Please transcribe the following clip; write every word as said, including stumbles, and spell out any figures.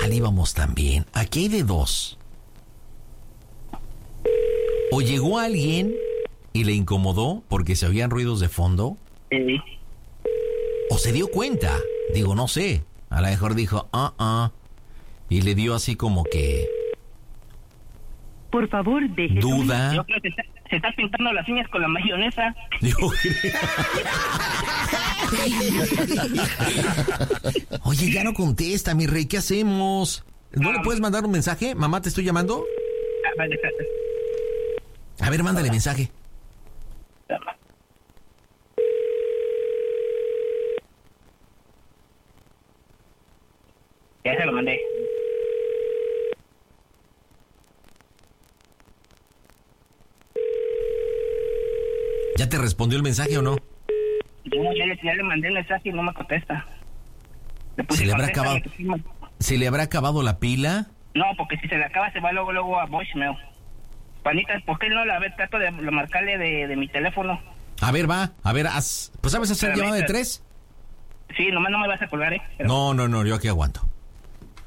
mal íbamos también. Aquí hay de dos. O llegó alguien y le incomodó porque se oían ruidos de fondo. Sí. O se dio cuenta. Digo, no sé. A lo mejor dijo, ah, ah. Y le dio así como que... Por favor, deje... Duda. Yo creo que se, se está pintando las uñas con la mayonesa. Yo creo. Oye, ya no contesta, mi rey. ¿Qué hacemos? ¿No le puedes mandar un mensaje? Mamá, ¿te estoy llamando? Ah, vale, espérate. A ver, mándale mensaje. Ya se lo mandé. ¿Ya te respondió el mensaje o no? Yo ya le, ya le mandé el mensaje y no me contesta. Le puse ¿Se le habrá contéstame, acabado? que sí me- ¿Se le habrá acabado la pila? No, porque si se le acaba se va luego luego a voicemail. Panita, ¿por qué no la ve? Trato de marcarle de, de mi teléfono. A ver, va. A ver, haz. ¿Pues sabes hacer Espérame, llamada de espérame. tres? Sí, nomás no me vas a colgar, ¿eh? Pero- No, no, no, yo aquí aguanto.